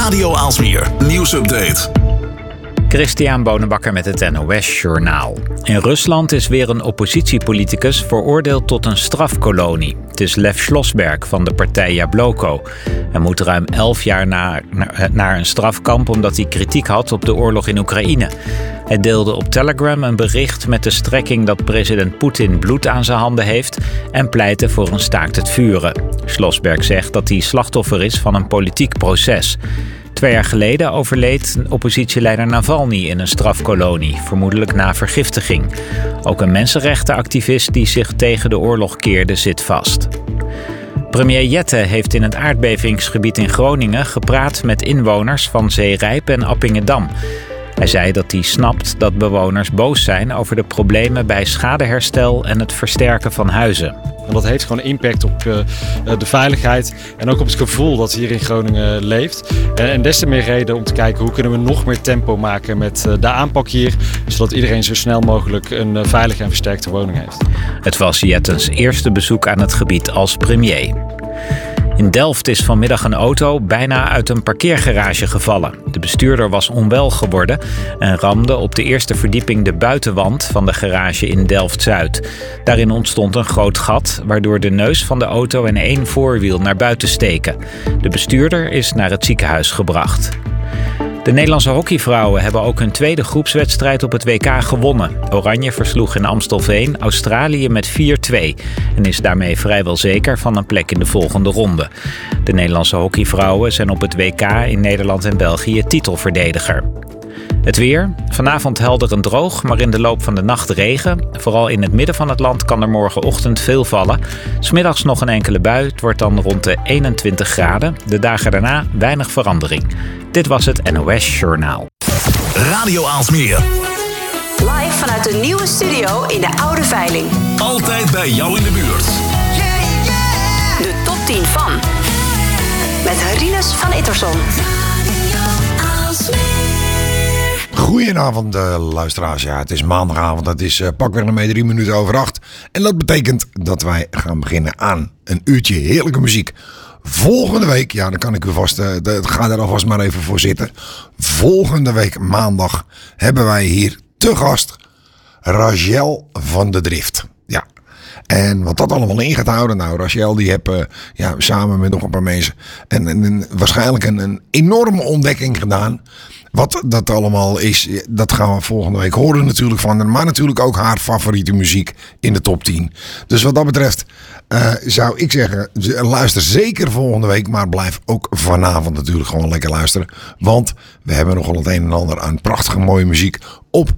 Radio Aalsmeer nieuwsupdate. Christian Bonenbakker met het NOS Journaal. In Rusland is weer een oppositiepoliticus veroordeeld tot een strafkolonie. Het is Lev Slosberg van de partij Jabloko. Hij moet ruim 11 jaar naar een strafkamp omdat hij kritiek had op de oorlog in Oekraïne. Hij deelde op Telegram een bericht met de strekking dat president Poetin bloed aan zijn handen heeft en pleitte voor een staakt het vuren. Slosberg zegt dat hij slachtoffer is van een politiek proces. 2 jaar geleden overleed oppositieleider Navalny in een strafkolonie, vermoedelijk na vergiftiging. Ook een mensenrechtenactivist die zich tegen de oorlog keerde zit vast. Premier Jette heeft in het aardbevingsgebied in Groningen gepraat met inwoners van Zeerijp en Appingedam. Hij zei dat hij snapt dat bewoners boos zijn over de problemen bij schadeherstel en het versterken van huizen. En dat heeft gewoon impact op de veiligheid en ook op het gevoel dat hier in Groningen leeft. En des te meer reden om te kijken hoe kunnen we nog meer tempo maken met de aanpak hier, zodat iedereen zo snel mogelijk een veilige en versterkte woning heeft. Het was Jettens eerste bezoek aan het gebied als premier. In Delft is vanmiddag een auto bijna uit een parkeergarage gevallen. De bestuurder was onwel geworden en ramde op de eerste verdieping de buitenwand van de garage in Delft-Zuid. Daarin ontstond een groot gat, waardoor de neus van de auto en 1 voorwiel naar buiten steken. De bestuurder is naar het ziekenhuis gebracht. De Nederlandse hockeyvrouwen hebben ook hun tweede groepswedstrijd op het WK gewonnen. Oranje versloeg in Amstelveen Australië met 4-2 en is daarmee vrijwel zeker van een plek in de volgende ronde. De Nederlandse hockeyvrouwen zijn op het WK in Nederland en België titelverdediger. Het weer. Vanavond helder en droog, maar in de loop van de nacht regen. Vooral in het midden van het land kan er morgenochtend veel vallen. 's Middags nog een enkele bui. Het wordt dan rond de 21 graden. De dagen daarna weinig verandering. Dit was het NOS Journaal. Radio Aalsmeer. Live vanuit de nieuwe studio in de Oude Veiling. Altijd bij jou in de buurt. De top 10 van. Met Rinus van Ittersson. Goedenavond luisteraars, ja, het is maandagavond, het is pakweg een 3 minuten over 8. En dat betekent dat wij gaan beginnen aan een uurtje heerlijke muziek. Volgende week, ja, dan kan ik u vast, ga daar alvast maar even voor zitten. Volgende week maandag hebben wij hier te gast Rachel van de Drift. Ja. En wat dat allemaal in gaat houden, nou, Rachel die heeft samen met nog een paar mensen waarschijnlijk een enorme ontdekking gedaan. Wat dat allemaal is, dat gaan we volgende week horen natuurlijk van haar. Maar natuurlijk ook haar favoriete muziek in de top 10. Dus wat dat betreft zou ik zeggen, luister zeker volgende week. Maar blijf ook vanavond natuurlijk gewoon lekker luisteren. Want we hebben nogal het een en ander aan prachtige mooie muziek op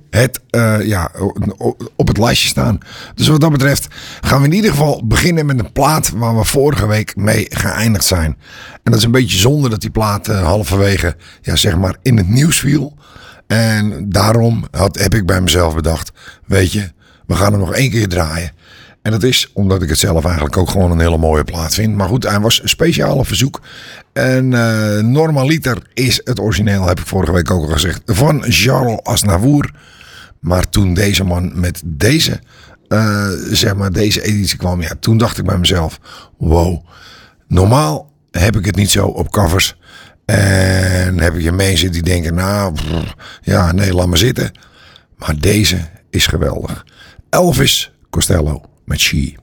het lijstje staan. Dus wat dat betreft gaan we in ieder geval beginnen met een plaat waar we vorige week mee geëindigd zijn. En dat is een beetje zonde dat die plaat halverwege in het nieuws viel. En daarom heb ik bij mezelf bedacht, weet je, we gaan hem nog 1 keer draaien. En dat is omdat ik het zelf eigenlijk ook gewoon een hele mooie plaat vind. Maar goed, hij was een speciale verzoek. En normaliter is het origineel, heb ik vorige week ook al gezegd, van Charles Aznavour. Maar toen deze man met deze editie kwam, ja, toen dacht ik bij mezelf, wow, normaal heb ik het niet zo op covers. En heb ik mensen die denken, laat maar zitten. Maar deze is geweldig. Elvis Costello met She.